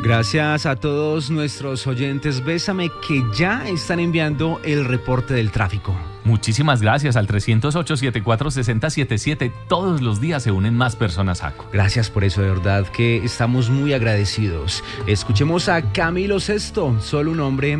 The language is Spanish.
Gracias a todos nuestros oyentes Bésame que ya están enviando el reporte del tráfico. Muchísimas gracias al 308-746077. Todos los días se unen más personas a ACO. Gracias por eso, de verdad que estamos muy agradecidos. Escuchemos a Camilo Sesto, solo un hombre